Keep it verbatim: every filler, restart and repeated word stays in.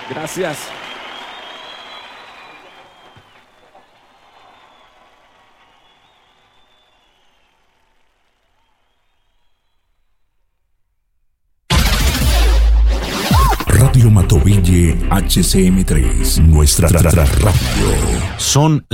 Gracias. Radio Matoville H C M tres, nuestra ra- ra- radio. Son